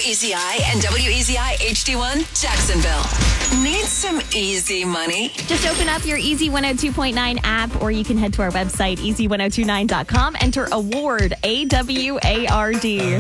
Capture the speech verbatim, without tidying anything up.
E Z I and W E Z I H D one, Jacksonville. Need some easy money? Just open up your Easy one oh two point nine app, or you can head to our website, easy ten twenty-nine dot com. Enter award A W A R D.